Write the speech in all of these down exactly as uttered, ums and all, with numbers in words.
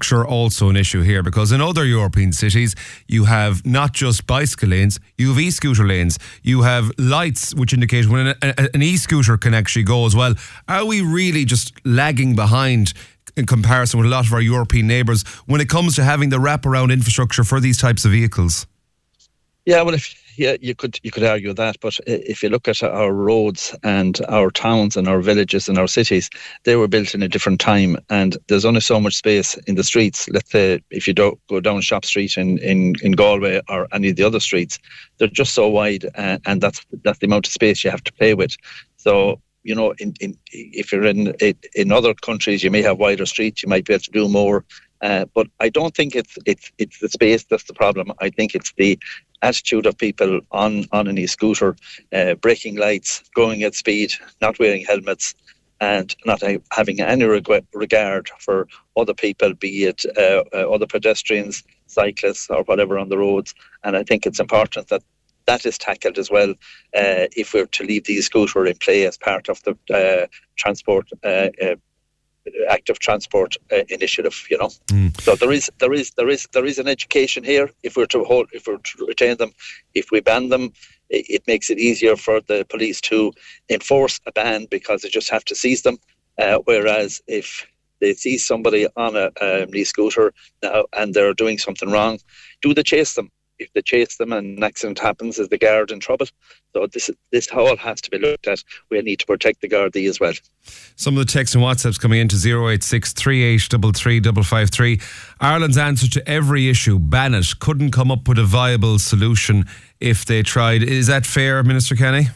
infrastructure also an issue here? Because in other European cities, you have not just bicycle lanes, you have e-scooter lanes. You have lights which indicate when an, an e-scooter can actually go as well. Are we really just lagging behind in comparison with a lot of our European neighbours when it comes to having the wraparound infrastructure for these types of vehicles? Yeah, well, if, yeah, you could you could argue that, but if you look at our roads and our towns and our villages and our cities, they were built in a different time, and there's only so much space in the streets. Let's say if you do go down Shop Street in, in, in Galway or any of the other streets, they're just so wide, uh, and that's that's the amount of space you have to play with. So, you know, in, in if you're in in other countries, you may have wider streets, you might be able to do more. Uh, but I don't think it's it's it's the space that's the problem. I think it's the attitude of people on, on an e-scooter, uh, braking lights, going at speed, not wearing helmets, and not uh, having any reg- regard for other people, be it uh, uh, other pedestrians, cyclists, or whatever on the roads. And I think it's important that that is tackled as well, uh, if we're to leave the e-scooter in play as part of the uh, transport uh, uh, active transport uh, initiative, you know. Mm. So there is there is there is there is an education here. If we're to hold, if we're to retain them, if we ban them, it, it makes it easier for the police to enforce a ban because they just have to seize them. Uh, whereas if they seize somebody on a, a e-scooter now and they're doing something wrong, do they chase them? If they chase them and an accident happens, is the guard in trouble? So this this all has to be looked at. We need to protect the Gardaí as well. Some of the texts and WhatsApps coming into zero eight six, three eight three three, five five three. Ireland's answer to every issue, ban it, couldn't come up with a viable solution if they tried. Is that fair, Minister Kenny?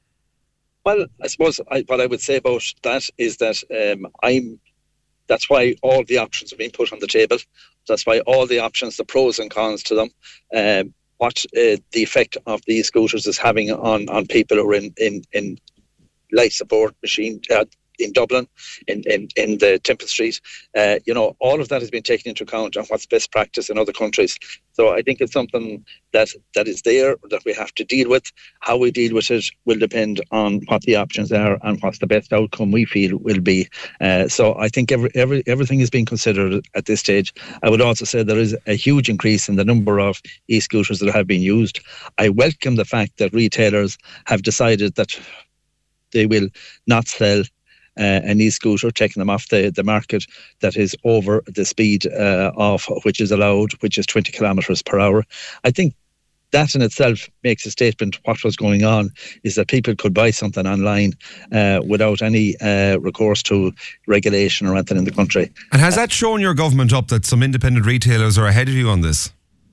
Well, I suppose I, what I would say about that is that um, I'm. That's why all the options have been put on the table. That's why all the options, the pros and cons to them, um, what uh, the effect of these scooters is having on, on people who are in, in, in life support machine uh, in Dublin, in, in, in the Temple Street. Uh, you know, all of that has been taken into account on what's best practice in other countries. So I think it's something that, that is there, that we have to deal with. How we deal with it will depend on what the options are and what's the best outcome we feel will be. Uh, so I think every, every everything is being considered at this stage. I would also say there is a huge increase in the number of e-scooters that have been used. I welcome the fact that retailers have decided that they will not sell Uh, an e-scooter, taking them off the, the market that is over the speed uh, of which is allowed, which is twenty kilometres per hour. I think that in itself makes a statement. What was going on is that people could buy something online uh, without any uh, recourse to regulation or anything in the country. And has that shown your government up that some independent retailers are ahead of you on this?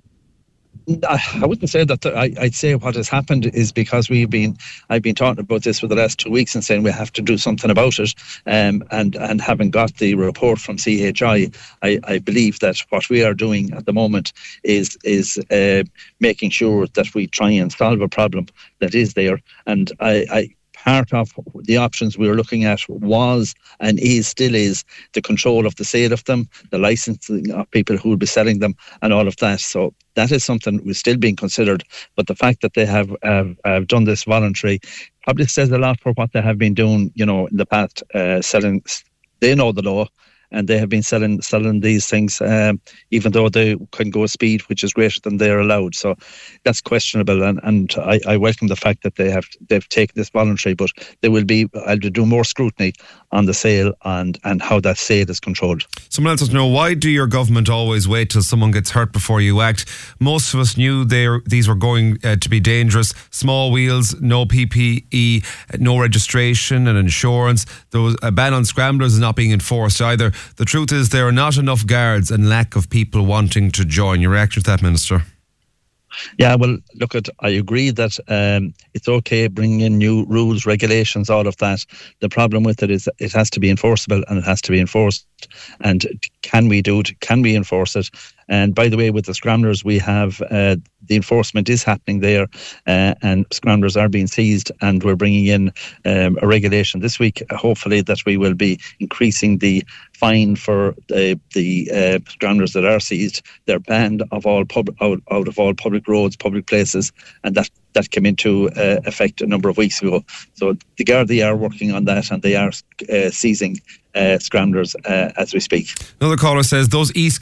I wouldn't say that. I, I'd say what has happened is because we've been, I've been talking about this for the last two weeks and saying we have to do something about it. Um, and, and having got the report from C H I, I, I believe that what we are doing at the moment is is uh, making sure that we try and solve a problem that is there. And I, I part of the options we were looking at was and is still is the control of the sale of them, the licensing of people who will be selling them and all of that. So that is something that's still being considered. But the fact that they have, have, have done this voluntary probably says a lot for what they have been doing, you know, in the past, uh, selling. They know the law. And they have been selling selling these things, um, even though they can go a speed which is greater than they're allowed. So that's questionable. And, and I, I welcome the fact that they have they've taken this voluntary, but there will be I'll do more scrutiny on the sale and, and how that sale is controlled. Someone else wants to know, why do your government always wait till someone gets hurt before you act? Most of us knew they these were going uh, to be dangerous. Small wheels, no P P E, no registration and insurance. There was a ban on scramblers is not being enforced either. The truth is there are not enough guards and lack of people wanting to join. Your reaction to that, Minister? Yeah, well, look, at I agree that um, it's okay bringing in new rules, regulations, all of that. The problem with it is that it has to be enforceable and it has to be enforced. And can we do it? Can we enforce it? And by the way, with the scramblers, we have uh, the enforcement is happening there, uh, and scramblers are being seized, and we're bringing in um, a regulation this week, uh, hopefully, that we will be increasing the fine for the, the uh, scramblers that are seized. They're banned of all pub- out, out of all public roads, public places, and that that came into uh, effect a number of weeks ago. So the Gardaí are working on that, and they are uh, seizing uh, scramblers uh, as we speak. Another caller says those East